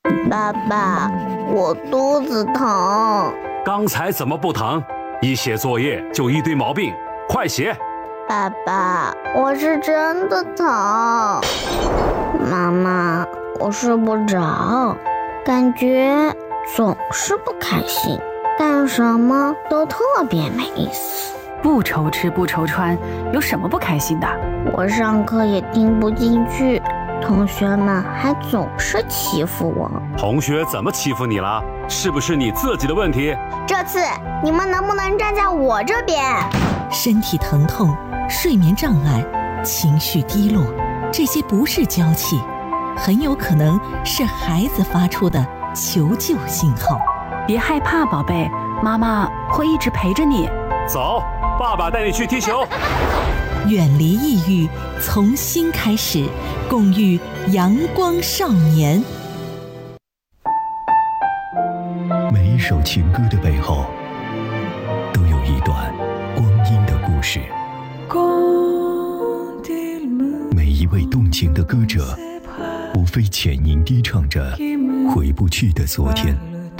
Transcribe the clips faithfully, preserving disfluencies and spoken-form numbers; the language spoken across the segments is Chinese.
爸爸，我肚子疼。 刚才怎么不疼？一写作业就一堆毛病，快写！ 爸爸，我是真的疼。妈妈，我睡不着，感觉总是不开心，干什么都特别没意思。 不愁吃不愁穿，有什么不开心的？ 我上课也听不进去，同学们还总是欺负我。 同学怎么欺负你了？是不是你自己的问题？ 这次你们能不能站在我这边？ 身体疼痛、睡眠障碍、情绪低落，这些不是娇气，很有可能是孩子发出的求救信号。 别害怕，宝贝，妈妈会一直陪着你。 走，爸爸带你去踢球。 远离抑郁，从心开始，共育阳光少年。 每一首情歌的背后，都有一段光阴的故事。每一位动情的歌者，无非浅吟低唱着回不去的昨天。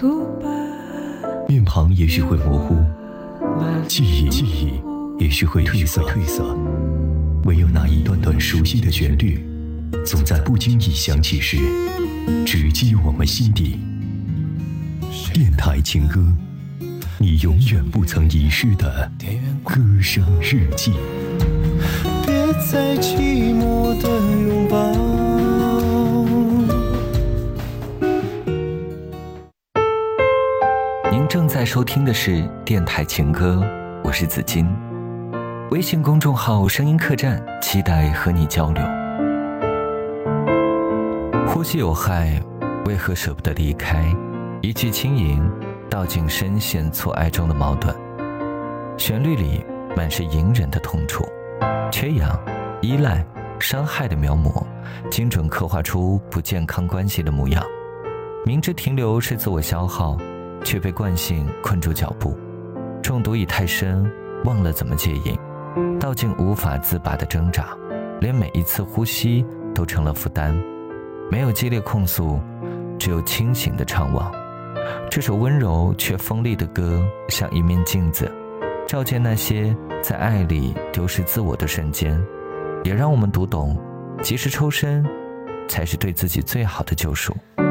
面庞也许会模糊，记忆记忆也许会褪色褪色，唯有那一段段熟悉的旋律，总在不经意响起时，直击我们心底。电台情歌，你永远不曾遗失的歌声日记。 别再寂寞的拥抱。 您正在收听的是电台情歌，我是子金。微信公众号声音客栈，期待和你交流。呼吸有害，为何舍不得离开？一句轻吟，道尽深陷错爱中的矛盾。旋律里满是隐忍的痛楚，缺氧、依赖、伤害的描摹，精准刻画出不健康关系的模样。明知停留是自我消耗，却被惯性困住脚步。中毒已太深，忘了怎么戒瘾，道尽无法自拔的挣扎，连每一次呼吸都成了负担。没有激烈控诉，只有清醒的怅望。这首温柔却锋利的歌，像一面镜子，照见那些在爱里丢失自我的瞬间，也让我们读懂，及时抽身，才是对自己最好的救赎。